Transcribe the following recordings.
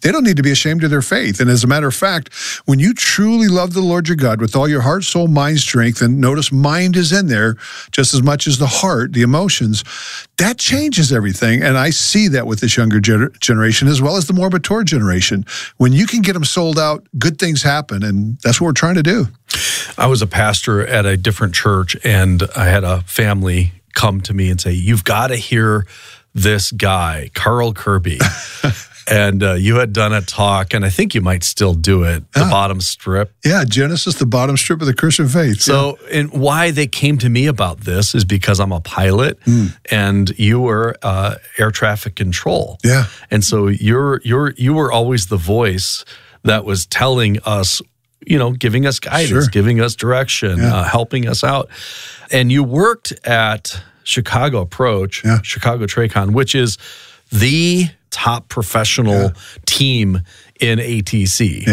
they don't need to be ashamed of their faith. And as a matter of fact, when you truly love the Lord your God with all your heart, soul, mind, strength, and notice mind is in there just as much as the heart, the emotions, that changes everything. And I see that with this younger generation as well as the more mature generation. When you can get them sold out, good things happen. And that's what we're trying to do. I was a pastor at a different church, and I had a family come to me and say, "You've got to hear this guy, Carl Kirby." And you had done a talk, and I think you might still do it, the bottom strip. Yeah, Genesis, the bottom strip of the Christian faith. So, and why they came to me about this is because I'm a pilot, and you were air traffic control. Yeah. And so you were always the voice that was telling us, giving us guidance, giving us direction, helping us out. And you worked at Chicago Approach, Chicago TRACON, which is the top professional team in ATC.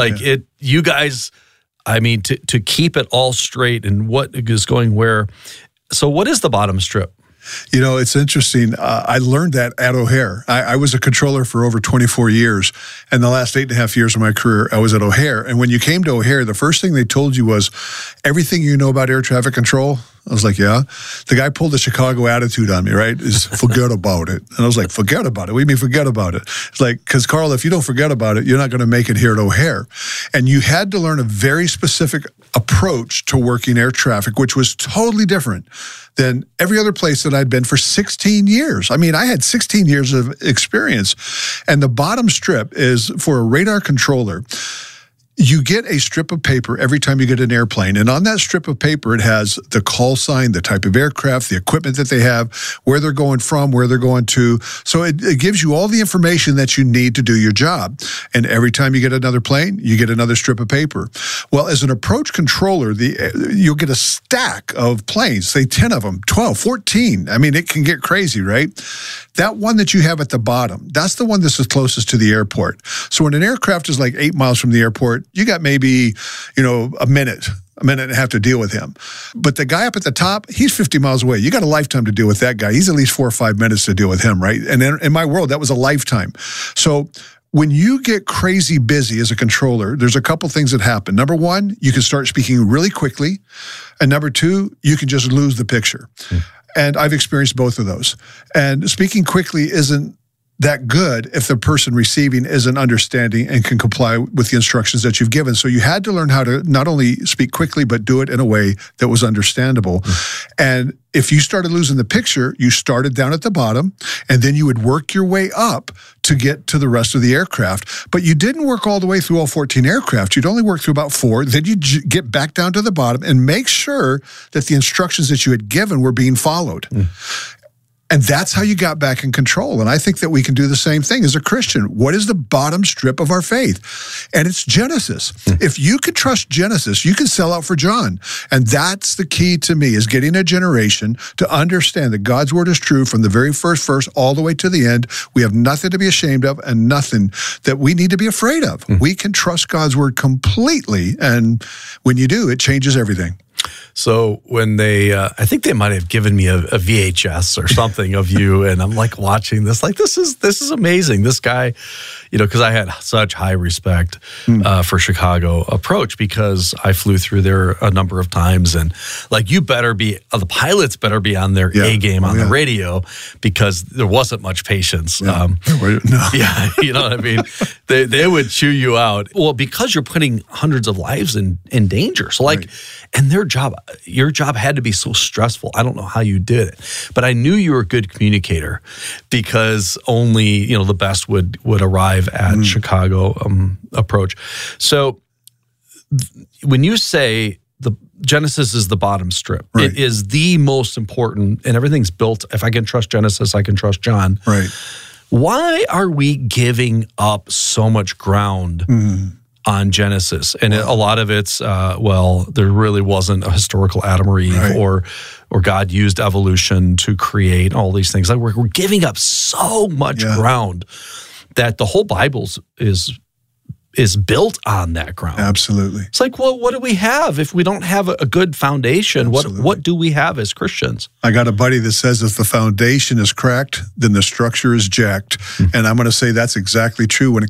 You guys, I mean, to keep it all straight and what is going where. So what is the bottom strip? It's interesting. I learned that at O'Hare. I was a controller for over 24 years. And the last 8.5 years of my career, I was at O'Hare. And when you came to O'Hare, the first thing they told you was, everything you know about air traffic control? I was like, yeah. The guy pulled the Chicago attitude on me, right? Is forget about it. And I was like, forget about it? What do you mean forget about it? It's like, because Carl, if you don't forget about it, you're not going to make it here at O'Hare. And you had to learn a very specific approach to working air traffic, which was totally different than every other place that I'd been for 16 years. I mean, I had 16 years of experience. And the bottom strip is for a radar controller. You get a strip of paper every time you get an airplane. And on that strip of paper, it has the call sign, the type of aircraft, the equipment that they have, where they're going from, where they're going to. So it gives you all the information that you need to do your job. And every time you get another plane, you get another strip of paper. Well, as an approach controller, you'll get a stack of planes, say 10 of them, 12, 14. I mean, it can get crazy, right? That one that you have at the bottom, that's the one that's the closest to the airport. So when an aircraft is like 8 miles from the airport, you got maybe, a minute and a half to deal with him. But the guy up at the top, he's 50 miles away. You got a lifetime to deal with that guy. He's at least 4 or 5 minutes to deal with him, right? And in my world, that was a lifetime. So when you get crazy busy as a controller, there's a couple things that happen. Number one, you can start speaking really quickly. And number two, you can just lose the picture. And I've experienced both of those. And speaking quickly isn't that good if the person receiving isn't understanding and can comply with the instructions that you've given. So you had to learn how to not only speak quickly, but do it in a way that was understandable. And if you started losing the picture, you started down at the bottom, and then you would work your way up to get to the rest of the aircraft. But you didn't work all the way through all 14 aircraft. You'd only work through about 4. Then you'd get back down to the bottom and make sure that the instructions that you had given were being followed. And that's how you got back in control. And I think that we can do the same thing as a Christian. What is the bottom strip of our faith? And it's Genesis. If you could trust Genesis, you can sell out for John. And that's the key to me, is getting a generation to understand that God's word is true from the very first verse all the way to the end. We have nothing to be ashamed of and nothing that we need to be afraid of. We can trust God's word completely. And when you do, it changes everything. So when they, I think they might have given me a VHS or something of you, and I'm like watching this, like this is amazing. This guy, because I had such high respect for Chicago Approach, because I flew through there a number of times, and like the pilots better be on their A game on the radio, because there wasn't much patience. No. Yeah, you know what I mean? They would chew you out. Well, because you're putting hundreds of lives in danger. So and your job had to be so stressful. I don't know how you did it, but I knew you were a good communicator, because only, the best would arrive at Chicago Approach. So when you say the Genesis is the bottom strip, it is the most important, and everything's built. If I can trust Genesis, I can trust John. Right. Why are we giving up so much ground on Genesis? And a lot of it's, there really wasn't a historical Adam or Eve, or God used evolution to create all these things. Like we're giving up so much ground that the whole Bible is built on that ground. Absolutely. It's like, well, what do we have if we don't have a good foundation? What do we have as Christians? I got a buddy that says if the foundation is cracked, then the structure is jacked. And I'm going to say that's exactly true when it